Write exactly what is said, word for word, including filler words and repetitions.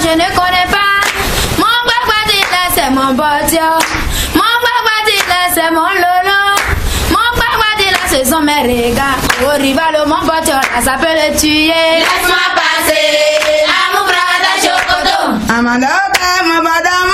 je ne connais pas. Mon Guaguadile, c'est mon bodio. Mon Guaguadile, c'est mon lolo. Mon Guaguadile, ce sont mes regards. Au rival, mon bodio, là, ça peut le tuer. Laisse-moi passer, à mon bras Chocoto. Amanda, ma madame.